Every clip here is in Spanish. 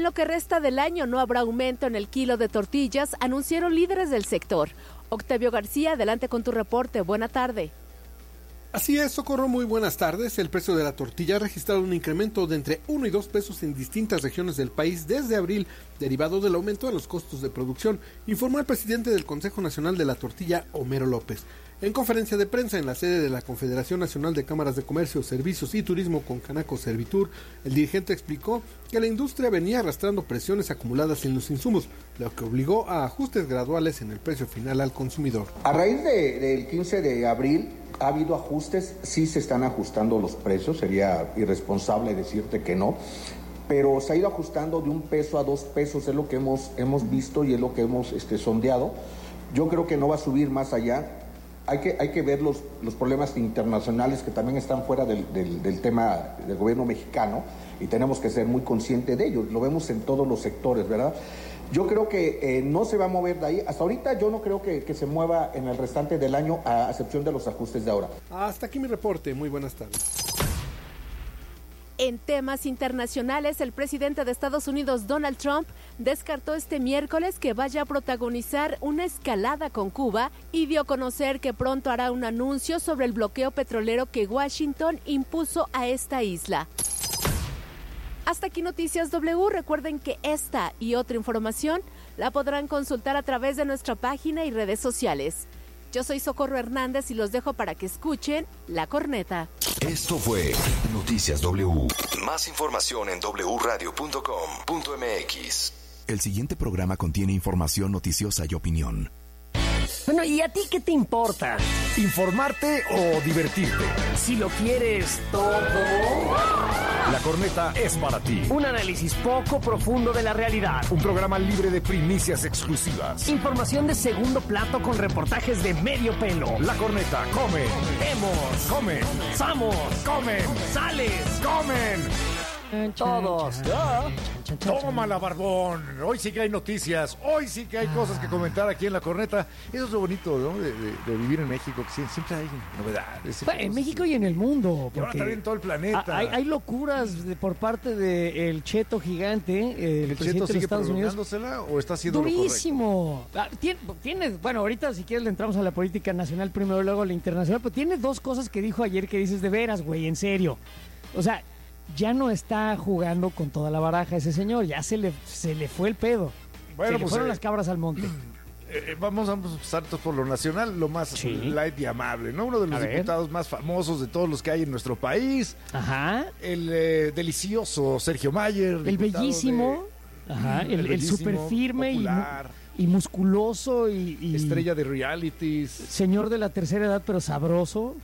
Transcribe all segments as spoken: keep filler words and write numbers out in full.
lo que resta del año no habrá aumento en el kilo de tortillas, anunciaron líderes del sector. Octavio García, adelante con tu reporte. Buena tarde. Así es, Socorro, muy buenas tardes. El precio de la tortilla ha registrado un incremento de entre uno y dos pesos en distintas regiones del país desde abril, derivado del aumento de los costos de producción, informó el presidente del Consejo Nacional de la Tortilla, Homero López. En conferencia de prensa en la sede de la Confederación Nacional de Cámaras de Comercio, Servicios y Turismo con Canaco Servitur, el dirigente explicó que la industria venía arrastrando presiones acumuladas en los insumos, lo que obligó a ajustes graduales en el precio final al consumidor. A raíz de, del quince de abril ha habido ajustes, sí se están ajustando los precios, sería irresponsable decirte que no, pero se ha ido ajustando de un peso a dos pesos, es lo que hemos, hemos visto y es lo que hemos este, sondeado. Yo creo que no va a subir más allá. Hay que, hay que ver los, los problemas internacionales que también están fuera del, del, del tema del gobierno mexicano y tenemos que ser muy conscientes de ello. Lo vemos en todos los sectores, ¿verdad? Yo creo que eh, no se va a mover de ahí. Hasta ahorita yo no creo que, que se mueva en el restante del año, a excepción de los ajustes de ahora. Hasta aquí mi reporte. Muy buenas tardes. En temas internacionales, el presidente de Estados Unidos, Donald Trump, descartó este miércoles que vaya a protagonizar una escalada con Cuba y dio a conocer que pronto hará un anuncio sobre el bloqueo petrolero que Washington impuso a esta isla. Hasta aquí Noticias W. Recuerden que esta y otra información la podrán consultar a través de nuestra página y redes sociales. Yo soy Socorro Hernández y los dejo para que escuchen La Corneta. Esto fue Noticias W. Más información en doble u radio punto com punto m x. El siguiente programa contiene información noticiosa y opinión. Bueno, ¿y a ti qué te importa? ¿Informarte o divertirte? Si lo quieres todo... La Corneta es para ti. Un análisis poco profundo de la realidad. Un programa libre de primicias exclusivas. Información de segundo plato con reportajes de medio pelo. La Corneta come. Vemos. Comen. Samos. Comen. Sales. Comen. Todos. Tómala, barbón. Hoy sí que hay noticias. Hoy sí que hay cosas que comentar aquí en La Corneta. Eso es lo bonito, ¿no? De, de, de vivir en México, que siempre hay novedades. Bueno, en México y en el mundo. Y ahora también en todo el planeta. Hay, hay locuras de, por parte del Cheto gigante, eh, el, ¿El presidente Cheto de sigue Estados Unidos. o está haciendo durísimo. Ah, tiene, tiene, bueno, ahorita si quieres le entramos a la política nacional primero, luego a la internacional, pero tiene dos cosas que dijo ayer que dices de veras, güey, en serio. O sea, ya no está jugando con toda la baraja ese señor, ya se le, se le fue el pedo. Bueno, se pues, le fueron eh, las cabras al monte. Eh, vamos a empezar por lo nacional, lo más sí. light y amable, ¿no? Uno de los a diputados ver. más famosos de todos los que hay en nuestro país. Ajá. El eh, delicioso Sergio Mayer. El bellísimo. De, Ajá. El, el, el super firme y, y musculoso y, y... estrella de realities. Señor de la tercera edad, pero sabroso.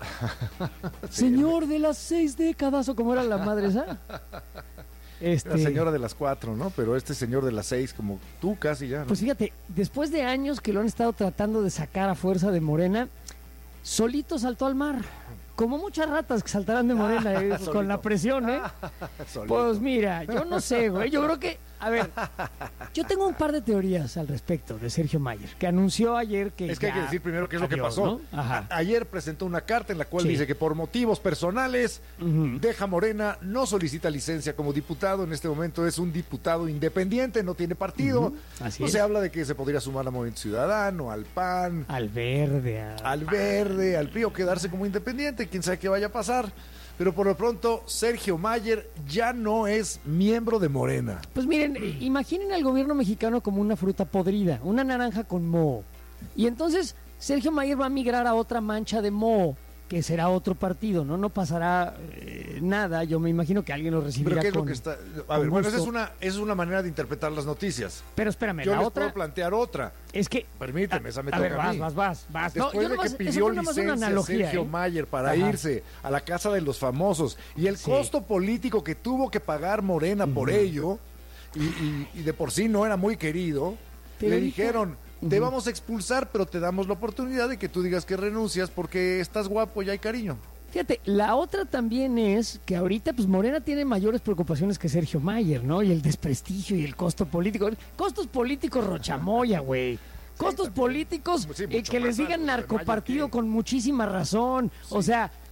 Sí, señor de las seis décadas, o como era la madre esa. Este... La señora de las cuatro, ¿no? Pero este señor de las seis, como tú casi ya, ¿no? Pues fíjate, después de años que lo han estado tratando de sacar a fuerza de Morena, solito saltó al mar. Como muchas ratas que saltarán de Morena eh, con la presión, ¿eh? Pues mira, yo no sé, güey. Yo creo que, a ver, yo tengo un par de teorías al respecto de Sergio Mayer, que anunció ayer que Es que ya... hay que decir primero qué es lo que Adiós, pasó. ¿no? Ajá. A- ayer presentó una carta en la cual Sí. dice que por motivos personales Uh-huh. deja Morena, no solicita licencia como diputado. En este momento es un diputado independiente, no tiene partido. Uh-huh. Así no es. se habla de que se podría sumar al Movimiento Ciudadano, al P A N, Al verde, a... al Verde, al P R I, o quedarse como independiente. Quién sabe qué vaya a pasar. Pero por lo pronto, Sergio Mayer ya no es miembro de Morena. Pues miren, imaginen al gobierno mexicano como una fruta podrida, una naranja con moho. Y entonces Sergio Mayer va a migrar a otra mancha de moho, que será otro partido, ¿no? No pasará eh, nada, yo me imagino que alguien lo recibirá ¿Pero qué es con, lo que está...? A con ver, bueno, esa es gusto. una, es una manera de interpretar las noticias. Pero espérame, Yo la les otra puedo plantear otra. es que... Permíteme, esa me a toca ver, a vas, mí. vas, vas, vas. No, Después yo de nomás- que eso pidió fue nomás una licencia analogía, Sergio ¿eh? Mayer para Ajá. irse a la casa de los famosos y el Sí. costo político que tuvo que pagar Morena por ello, y, y- y de por sí no era muy querido, Te le lo dije. dijeron, te Ujú. vamos a expulsar, pero te damos la oportunidad de que tú digas que renuncias porque estás guapo y hay cariño. Fíjate, la otra también es que ahorita pues Morena tiene mayores preocupaciones que Sergio Mayer, ¿no? Y el desprestigio y el costo político. Costos políticos rochamoya, güey. Costos políticos Sí, eh, mucho que más les digan altos, de narcopartido Mayer que- con muchísima razón. O sea,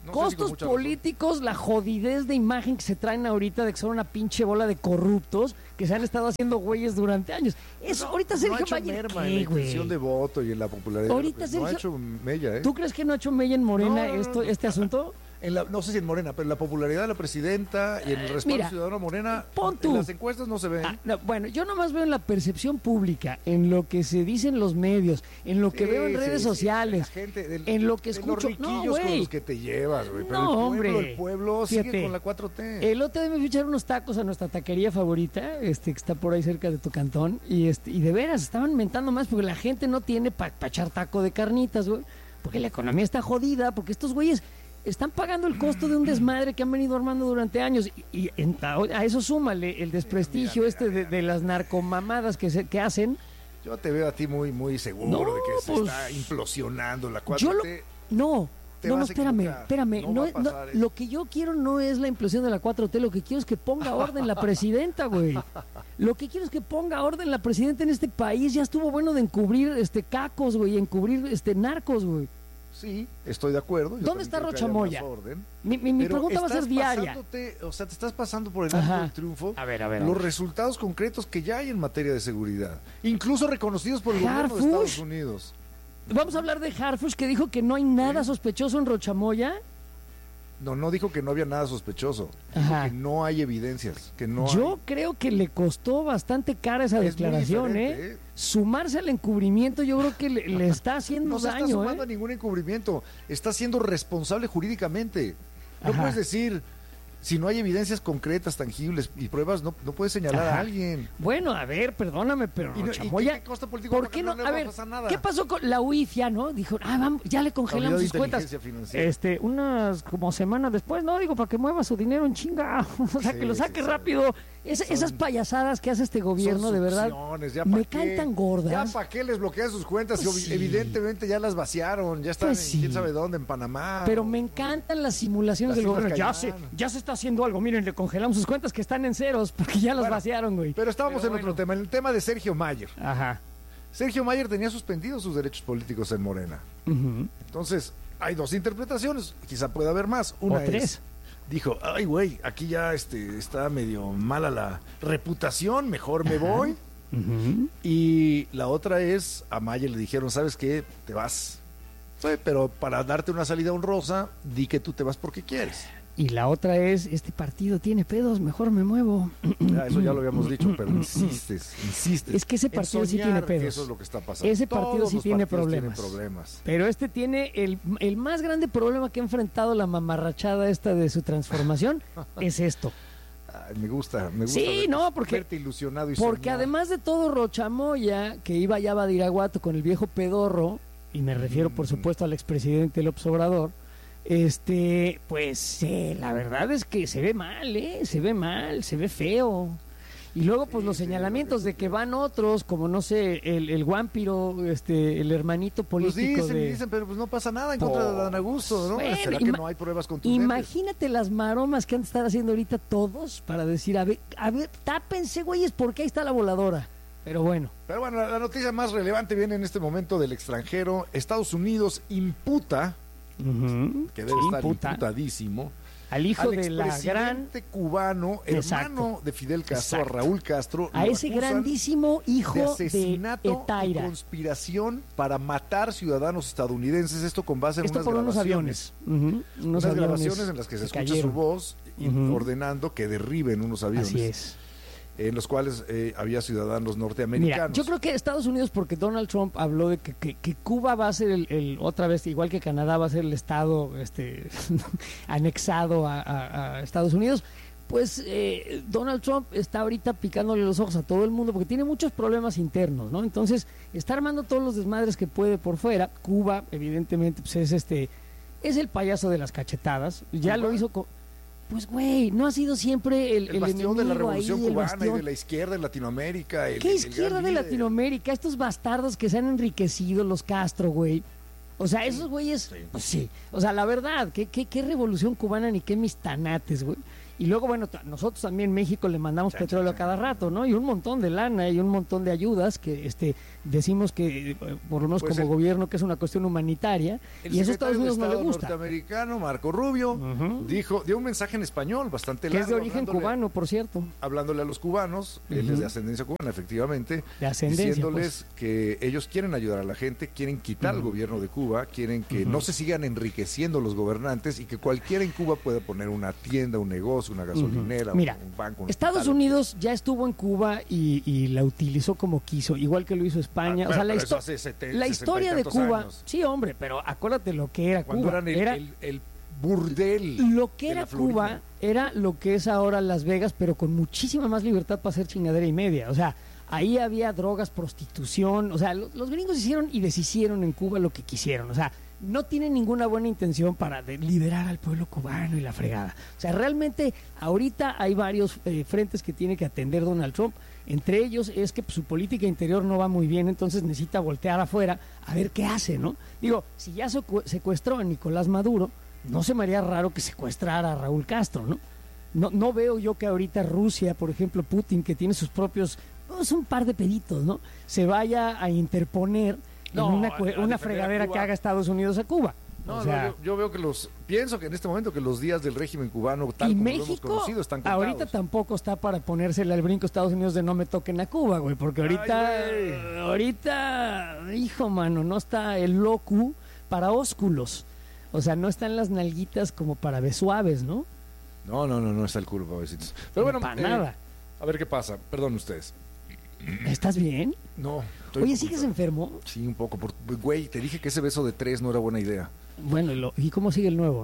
No costos sé si políticos, la jodidez de imagen que se traen ahorita de que son una pinche bola de corruptos que se han estado haciendo güeyes durante años. Eso, no, ahorita Sergio no ha hecho Mayer, merma ¿qué, en la intención güey? de voto y en la popularidad. Ahorita no Sergio, ha hecho mella, ¿eh? ¿Tú crees que no ha hecho mella en Morena No, no, esto, no, este no. asunto? En la, no sé si en Morena, pero en la popularidad de la presidenta y en el respaldo Mira, ciudadano a Morena, pon tú. en las encuestas no se ven. Ah, no, bueno, yo nomás veo en la percepción pública, en lo que se dice en los medios, en lo que Sí, veo en sí, redes sí, sociales, la gente del- en lo que de escucho. los No, riquillos con güey. los que te llevas, güey. Pero No, el pueblo, hombre. el pueblo Fíjate, sigue con la cuatro T. El otro día me fui a echar unos tacos a nuestra taquería favorita, este, que está por ahí cerca de tu cantón, y este, y de veras, estaban mentando más porque la gente no tiene para pa echar taco de carnitas, güey, porque la economía está jodida, porque estos güeyes están pagando el costo de un desmadre que han venido armando durante años, y, y en- a, a eso súmale el desprestigio este de, de las narcomamadas que, se, que hacen. Yo te veo a ti muy, muy seguro No, de que se pues, está implosionando la cuatro Yo lo, T. no, te no, no, vas a espérame, equivocar. espérame. No No va a es- no, pasar eso. lo que yo quiero no es la implosión de la cuatro T, lo que quiero es que ponga orden la presidenta, güey. Lo que quiero es que ponga orden la presidenta en este país. Ya estuvo bueno de encubrir este cacos, güey, encubrir este narcos, güey. Sí, estoy de acuerdo. Yo ¿Dónde también está creo que Rocha haya Moya? más orden. Mi, mi, mi Pero pregunta va a ser estás diaria. pasándote, o sea, te estás pasando por el Ajá. arco del triunfo A ver, a ver, a los ver. resultados concretos que ya hay en materia de seguridad, incluso reconocidos por el gobierno de Harfush. Estados Unidos. Vamos a hablar de Harfush, que dijo que no hay nada sospechoso en Rochamoya. No, no dijo que no había nada sospechoso. Dijo Ajá. que no hay evidencias, que no Yo hay. creo que le costó bastante cara esa Es muy declaración, diferente, ¿eh? ¿eh? Sumarse al encubrimiento yo creo que le, le está haciendo No se está daño, sumando ¿eh? a ningún encubrimiento. Está siendo responsable jurídicamente. No Ajá. puedes decir, si no hay evidencias concretas, tangibles y pruebas, no, no puedes señalar Ajá. a alguien. Bueno, a ver, perdóname, pero ¿Y no- y Rochamoya, qué- qué costo político ¿por para qué que no? no le A va a ver, pasar nada? ¿qué pasó con la U I F? Ya, ¿no? Dijo, ah, vamos, ya le congelamos Unidad de sus cuentas. Inteligencia Financiera. Este, unas como semanas después, no, digo, para que mueva su dinero en chinga, o sea, Sí, que lo sí, saque sí. rápido. Es- Son- esas payasadas que hace este gobierno, Son de verdad, succiones, ya pa' me qué. caen tan gordas. Ya para qué les bloquean sus cuentas, Pues si sí. evidentemente ya las vaciaron, ya están Pues en sí. quién sabe dónde, en Panamá. Pero o- me encantan las simulaciones Las del Islas gobierno. Ya se, Caimán. ya se está haciendo algo. Miren, le congelamos sus cuentas que están en ceros porque ya las Bueno, vaciaron, güey. Pero estábamos Pero en otro bueno. tema, en el tema de Sergio Mayer. Ajá. Sergio Mayer tenía suspendidos sus derechos políticos en Morena. Ujú. Entonces, hay dos interpretaciones, quizá pueda haber más. Una O tres. es, dijo, ay güey, aquí ya este, está medio mala la reputación, mejor me voy. Ujú. Y la otra es, a Mayer le dijeron, ¿sabes qué? Te vas. Sí, pero para darte una salida honrosa, di que tú te vas porque quieres. Y la otra es, este partido tiene pedos, mejor me muevo. Ya, eso ya lo habíamos dicho, pero insistes, insistes. Es que ese en partido sí soñar tiene que pedos. Eso es lo que está pasando. Ese partido Todos sí los tiene partidos problemas. tienen problemas. Pero este tiene el, el más grande problema que ha enfrentado la mamarrachada esta de su transformación, es esto. Ay, me gusta, me gusta. Sí, verte- no, porque- verte ilusionado y Porque soñar. además de todo, Rochamoya, que iba ya a Badiraguato con el viejo pedorro, y me refiero por Mm. supuesto al expresidente López Obrador, este, pues eh, la verdad es que se ve mal, ¿eh? Se ve mal, se ve feo. Y luego, pues los señalamientos de que van otros, como no sé, el, el Guampiro, este, el hermanito Pues político dicen, de... dicen, pero pues no pasa nada en contra de Dan Augusto, ¿no? Bueno, ¿Será que ima- no hay pruebas contundentes? Imagínate las maromas que han de estar haciendo ahorita todos para decir, a ver, a ver, tápense, güeyes, porque ahí está la voladora. Pero bueno. Pero bueno, la, la noticia más relevante viene en este momento del extranjero. Estados Unidos imputa, que debe Sí, estar imputa. imputadísimo, Al hijo al de la gran... expresidente cubano, Exacto. hermano de Fidel Castro, Exacto. a Raúl Castro, A lo ese acusan grandísimo de hijo de asesinato y Etaira. conspiración para matar ciudadanos estadounidenses. Esto con base en Esto unas por unos grabaciones. aviones. Ujú, Unos Unas aviones grabaciones en las que se escucha cayeron. su voz y Ujú. ordenando que derriben unos aviones. Así es. En los cuales eh, había ciudadanos Mira, norteamericanos. yo creo que Estados Unidos, porque Donald Trump habló de que, que- que Cuba va a ser el, el- otra vez, igual que Canadá, va a ser el estado este, anexado a, a- a Estados Unidos, pues eh, Donald Trump está ahorita picándole los ojos a todo el mundo porque tiene muchos problemas internos, ¿no? Entonces, está armando todos los desmadres que puede por fuera. Cuba, evidentemente, pues es este, es el payaso de las cachetadas. Ya ¿Cuba? lo hizo con... Pues, güey, no ha sido siempre el, el, el bastión de la enemigo ahí, revolución el cubana y bastión. de la izquierda en Latinoamérica. el- ¿Qué el izquierda gran de líder. Latinoamérica? Estos bastardos que se han enriquecido, los Castro, güey. O sea, esos güeyes, sí. pues sí. O sea, la verdad, ¿qué, qué, qué revolución cubana ni qué mis tanates, güey. Y luego, bueno, t- nosotros también en México le mandamos Chan, petróleo chan, a cada rato, ¿no? Y un montón de lana y un montón de ayudas que este decimos que, eh, por lo menos Pues como el- gobierno, que es una cuestión humanitaria. El Y eso a secretario Estados de Unidos no le Estado gusta. norteamericano, Marco Rubio, Ujú. dijo, dio un mensaje en español bastante Que largo. es de origen hablándole- cubano, por cierto. Hablándole a los cubanos, él Ujú. es de ascendencia cubana, efectivamente, De ascendencia, diciéndoles que ellos quieren ayudar a la gente, quieren quitar al gobierno de Cuba, quieren que no se sigan enriqueciendo los gobernantes y que cualquiera en Cuba pueda poner una tienda, un negocio, una gasolinera, Mira, un banco. un Estados hospital. Unidos ya estuvo en Cuba y, y la utilizó como quiso, igual que lo hizo España. Ah, o sea, bueno, la, pero eso histo- hace sete- la sesenta y historia de tantos Cuba, años. sí, hombre, pero acuérdate lo que era Cuando Cuba. eran el, era, el- el burdel. lo que de era la Florida. Cuba era lo que es ahora Las Vegas, pero con muchísima más libertad para hacer chingadera y media. O sea, ahí había drogas, prostitución. O sea, lo- los gringos hicieron y deshicieron en Cuba lo que quisieron. O sea, no tienen ninguna buena intención para de- liberar al pueblo cubano y la fregada. O sea, realmente ahorita hay varios eh, frentes que tiene que atender Donald Trump. Entre ellos es que pues, su política interior no va muy bien, entonces necesita voltear afuera a ver qué hace, ¿no? Digo, si ya secu- secuestró a Nicolás Maduro, no se me haría raro que secuestrara a Raúl Castro, ¿no? No, no veo yo que ahorita Rusia, por ejemplo, Putin, que tiene sus propios, pues un par de peditos, ¿no? Se vaya a interponer No, en una, a- cue- a una defender a fregadera Cuba. que haga Estados Unidos a Cuba. No, O no, sea, yo, yo veo que los, pienso que en este momento que los días del régimen cubano, tal y como lo hemos México conocido, están contados. ahorita tampoco está para ponérsele al brinco a Estados Unidos de no me toquen a Cuba, güey, porque ahorita, Ay, güey. ahorita, hijo mano, no está el locu para ósculos. O sea, no están las nalguitas como para besuaves, ¿no? No, no, no, no está el culo, pobrecitos. Pero bueno, Para eh, nada. a ver qué pasa. Perdón ustedes. ¿Estás bien? No. estoy Oye, un ¿sigues poquito- enfermo? Sí, un poco. Por, güey, te dije que ese beso de tres no era buena idea. Bueno, ¿y, lo- ¿y cómo sigue el nuevo?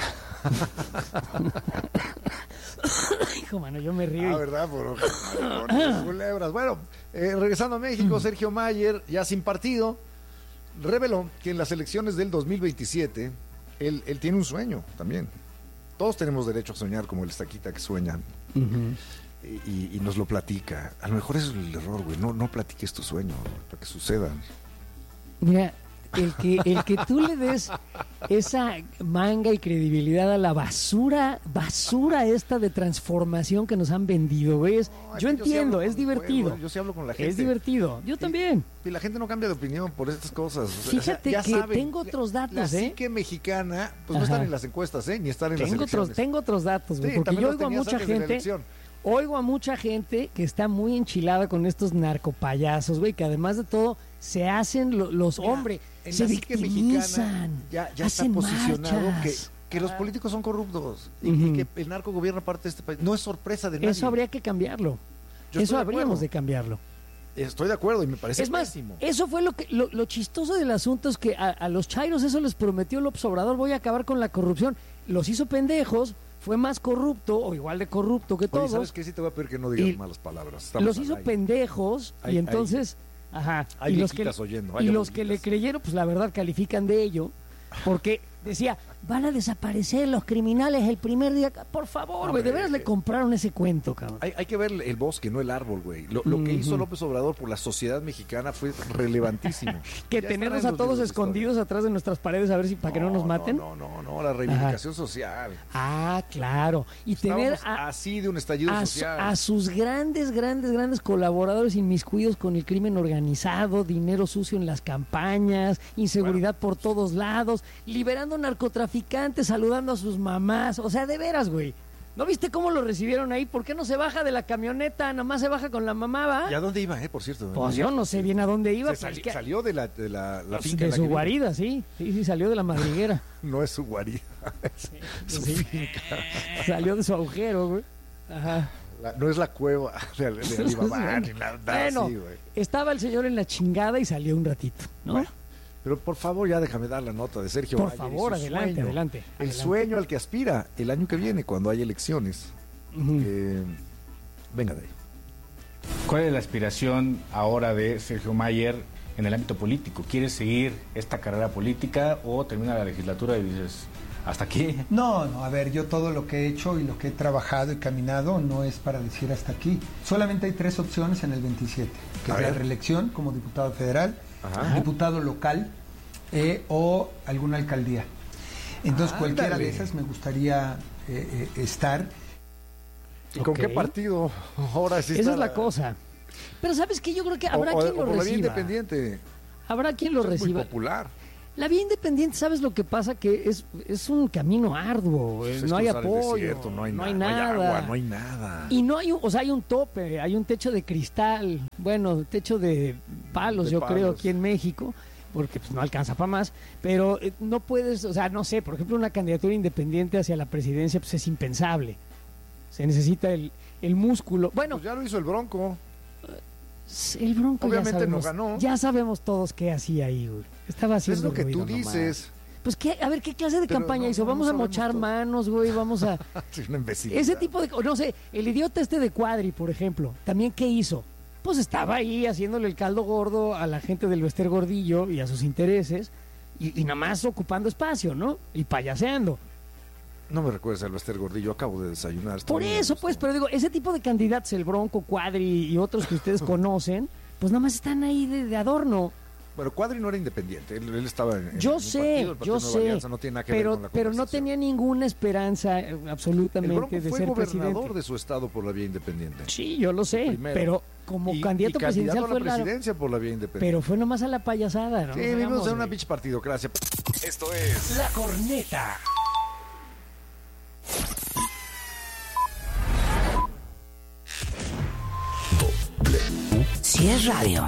Hijo, mano, yo me río. Ah, y- ¿verdad? Por, por las culebras. Bueno, eh, regresando a México, Sergio Mayer, ya sin partido, reveló que en las elecciones del dos mil veintisiete, él, él tiene un sueño también. Todos tenemos derecho a soñar como el estaquita que sueñan. Y, y- y nos lo platica. A lo mejor eso es el error, güey. No, no platiques tu sueño para que sucedan. Mira, el que, el que tú le des esa manga y credibilidad a la basura, basura esta de transformación que nos han vendido, güey. es- No, es yo que sí entiendo, hablo es con divertido. pueblo, yo sí hablo con la gente. Es divertido. Yo Y- también. Y la gente no cambia de opinión por estas cosas. O sea, Fíjate ya que saben, tengo otros datos, la ¿eh? psique mexicana, pues no Ajá. están en las encuestas, ¿eh? Ni están en las Tengo elecciones. otros, tengo otros datos, güey, Sí, porque también yo los oigo a tenías mucha antes de la gente, elección. oigo a mucha gente que está muy enchilada con estos narcopayasos, güey, que además de todo se hacen lo- los Mira, hombres, en se la psique victimizan, ya, ya está hacen posicionado que, marchas. que los políticos son corruptos y, Ujú. y que el narco gobierna parte de este país. No es sorpresa de nadie. Eso habría que cambiarlo. Yo estoy Eso de habríamos acuerdo. de cambiarlo. Estoy de acuerdo y me parece Es más, pésimo. eso fue lo que lo, lo chistoso del asunto es que a, a los chairos eso les prometió López Obrador, voy a acabar con la corrupción. Los hizo pendejos, fue más corrupto o igual de corrupto que Oye, todos. ¿sabes qué? Sí te voy a pedir que no digas Y malas palabras. Estamos Los al hizo aire. pendejos Hay- y entonces, ajá, hay y los que viejitas oyendo, y hay los que le abuelitas. creyeron, pues la verdad califican de ello, porque decía, van a desaparecer los criminales el primer día. Por favor, güey, de veras le compraron ese cuento, cabrón. Hay, hay que ver el bosque, no el árbol, güey. Lo, lo que hizo Ujú. López Obrador por la sociedad mexicana fue relevantísimo. Que Ya tenernos estará a en los todos libros de escondidos atrás de nuestras paredes a ver si para que no nos maten. No, no, no, la reivindicación social. Ah, claro. Y tener Estábamos a, así de un estallido a, su- social. a sus grandes, grandes, grandes colaboradores inmiscuidos con el crimen organizado, dinero sucio en las campañas, inseguridad por todos lados, liberando narcotraficantes, saludando a sus mamás. O sea, de veras, güey. ¿No viste cómo lo recibieron ahí? ¿Por qué no se baja de la camioneta? Nomás se baja con la mamá, ¿va? ¿Y a dónde iba, eh, por cierto? Pues yo no sé bien a dónde iba. Se pero sali- es que- salió de la, de la, la finca de en la su que vive. guarida, sí. Sí, sí, salió de la madriguera. No es su guarida, es su Sí. finca. Salió de su agujero, güey. Ajá. La- no es la cueva de, de Alibaba ni nada, nada Bueno, así, güey. estaba el señor en la chingada y salió un ratito, ¿no? Bueno, pero por favor ya déjame dar la nota de Sergio Por Mayer y favor, su adelante, sueño. adelante, El adelante. sueño al que aspira el año que viene cuando hay elecciones. Ujú. Eh, venga de ahí. ¿Cuál es la aspiración ahora de Sergio Mayer en el ámbito político? ¿Quieres seguir esta carrera política o termina la legislatura y dices, hasta aquí? No, no, a ver, yo todo lo que he hecho y lo que he trabajado y caminado no es para decir hasta aquí. Solamente hay tres opciones en el veintisiete, que A es la ver. reelección como diputado federal, Ajá. diputado local eh, o alguna alcaldía. Entonces, cualquiera Ándale. de esas me gustaría eh, eh, estar. ¿Y con Okay. qué partido ahora sí Esa está es la cosa. Pero ¿sabes qué? Yo creo que habrá o, quien o, lo o por la vía reciba. independiente. Habrá quien lo Eso es reciba. muy popular. La vía independiente, ¿sabes lo que pasa? Que es, es un camino arduo, eh, Es no hay cruzar el apoyo, desierto, no hay, no na- hay no hay nada. agua, no hay nada. Y no hay un, o sea, hay un tope, hay un techo de cristal, bueno, techo de palos, De yo palos. creo, aquí en México, porque pues no alcanza para más, pero eh, no puedes, o sea, no sé, por ejemplo, una candidatura independiente hacia la presidencia pues es impensable. Se necesita el, el músculo. Bueno, Pues ya lo hizo el Bronco. el Bronco Obviamente ya sabemos, no ganó. Ya sabemos todos qué hacía ahí, güey. Estaba Es haciendo lo que tú ruido nomás. dices. Pues qué, a ver, ¿qué clase de Pero campaña no, hizo? no, Vamos no a sabemos mochar todo. manos, güey, vamos a... Sí, una imbecilidad. Ese tipo de... No sé, el idiota este de Cuadri, por ejemplo, ¿también qué hizo? Pues estaba ahí haciéndole el caldo gordo a la gente del Bester Gordillo y a sus intereses y, y nada más ocupando espacio, ¿no? Y payaseando. No me recuerdes al Bester Gordillo, acabo de desayunar. estoy Por muy eso, a gusto. pues, pero digo, ese tipo de candidatos, el Bronco, Cuadri y otros que ustedes conocen, pues nada más están ahí de, de adorno. Bueno, Cuadri no era independiente, él, él estaba en, en Yo un sé, partido, el Partido yo Nueva sé, Alianza, no tiene nada que ver pero, con la pero no conversación. tenía ninguna esperanza eh, El absolutamente Bronco de fue ser gobernador presidente. de su estado por la vía independiente. Sí, yo lo sé, Primero. pero como Y- candidato y presidencial candidato a fue la la... presidencia por la vía independiente. Pero fue nomás a la payasada, ¿no? Sí, Nos vivimos hagamos, en una güey. pinche partidocracia. Esto es La Corneta. Si es radio,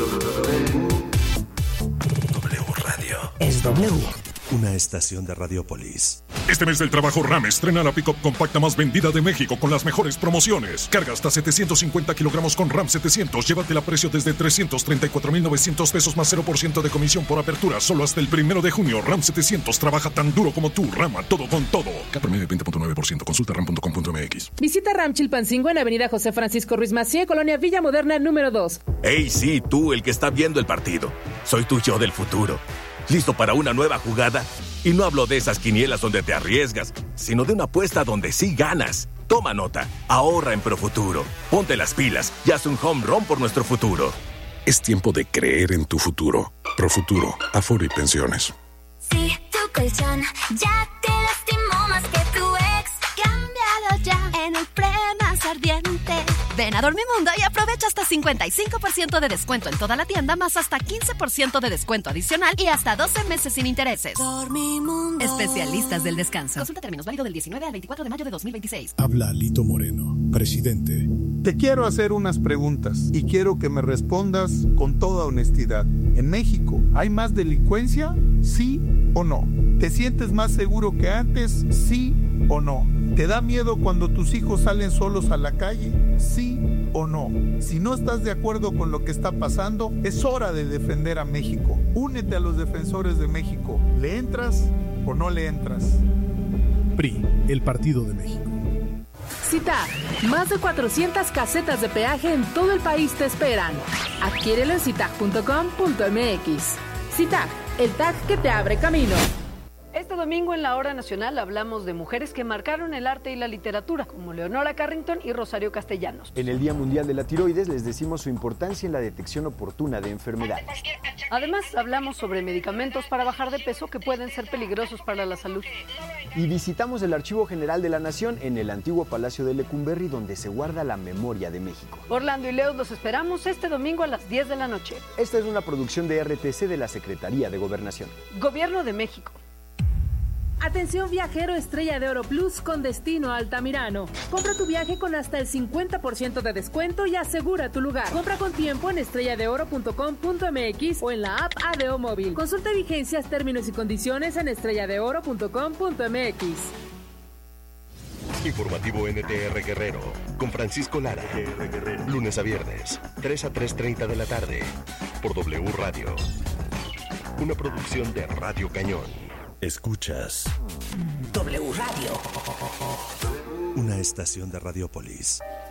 W Radio. es W. Una estación de Radiopolis. Este mes del trabajo RAM estrena la pick-up compacta más vendida de México con las mejores promociones. Carga hasta setecientos cincuenta kilogramos con RAM setecientos. Llévatela a precio desde trescientos treinta y cuatro mil novecientos pesos más cero por ciento de comisión por apertura. Solo hasta el primero de junio. RAM setecientos trabaja tan duro como tú. RAM a todo con todo. K promedio de veinte punto nueve por ciento. Consulta ram punto com punto m x. Visita RAM Chilpancingo en Avenida José Francisco Ruiz Macié, Colonia Villa Moderna, número dos. Hey, sí, tú, el que está viendo el partido. Soy tu yo del futuro. ¿Listo para una nueva jugada? Y no hablo de esas quinielas donde te arriesgas, sino de una apuesta donde sí ganas. Toma nota, ahorra en Profuturo. Ponte las pilas y haz un home run por nuestro futuro. Es tiempo de creer en tu futuro. Profuturo, Afore y Pensiones. Si tu colchón ya te lastimó más que tu ex, cámbialo ya en el pre más ardiente. Ven a Dormimundo y aprovecha hasta cincuenta y cinco por ciento de descuento en toda la tienda, más hasta quince por ciento de descuento adicional y hasta doce meses sin intereses. Dormimundo. Especialistas del descanso. Consulta términos, válido del diecinueve al veinticuatro de mayo de dos mil veintiséis. Habla Lito Moreno, presidente. Te quiero hacer unas preguntas y quiero que me respondas con toda honestidad. ¿En México hay más delincuencia? ¿Sí o no? ¿Te sientes más seguro que antes? ¿Sí o no? ¿Te da miedo cuando tus hijos salen solos a la calle? ¿Sí o no? Si no estás de acuerdo con lo que está pasando, es hora de defender a México. Únete a los defensores de México. ¿Le entras o no le entras? P R I, el Partido de México. Cita, más de cuatrocientas casetas de peaje en todo el país te esperan. Adquiérelo en citag punto com punto m x. Citag, el tag que te abre camino. Este domingo en la Hora Nacional hablamos de mujeres que marcaron el arte y la literatura, como Leonora Carrington y Rosario Castellanos. En el Día Mundial de la Tiroides les decimos su importancia en la detección oportuna de enfermedades. Además, hablamos sobre medicamentos para bajar de peso que pueden ser peligrosos para la salud. Y visitamos el Archivo General de la Nación en el antiguo Palacio de Lecumberri, donde se guarda la memoria de México. Orlando y Leo los esperamos este domingo a las diez de la noche. Esta es una producción de R T C de la Secretaría de Gobernación. Gobierno de México. Atención viajero Estrella de Oro Plus con destino a Altamirano. Compra tu viaje con hasta el cincuenta por ciento de descuento y asegura tu lugar. Compra con tiempo en estrella de oro punto com punto m x o en la app A D O Móvil. Consulta vigencias, términos y condiciones en estrella de oro punto com punto m x. Informativo N T R Guerrero con Francisco Lara. Lunes a viernes, tres a tres treinta de la tarde por W Radio. Una producción de Radio Cañón. Escuchas W Radio. una estación de Radiopolis.